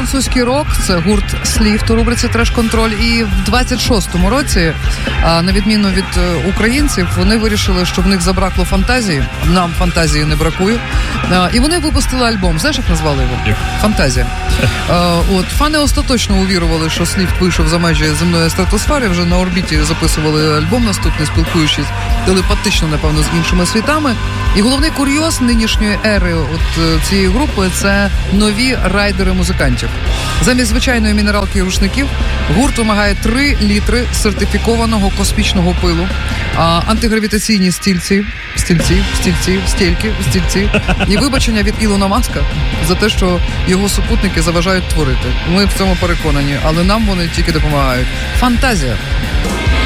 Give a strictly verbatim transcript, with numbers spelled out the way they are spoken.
французький рок, це гурт Сліфт у рубриці «Треш-контроль». І в двадцять шостому році, на відміну від українців, вони вирішили, що в них забракло фантазії. Нам фантазії не бракує. І вони випустили альбом. Знаєш, як назвали його? «Фантазія». От, фани остаточно увірували, що Сліфт вийшов за межі земної стратосфери, вже на орбіті записували альбом наступний, спілкуючись телепатично, напевно, з іншими світами. І головний курйоз нинішньої ери от цієї групи – це нові райдери музикантів. Замість звичайної мінералки і рушників гурт вимагає три літри сертифікованого космічного пилу, а, антигравітаційні стільці, стільці, стільці, стільки, стільці і вибачення від Ілона Маска за те, що його супутники заважають творити. Ми в цьому переконані, але нам вони тільки допомагають. Фантазія.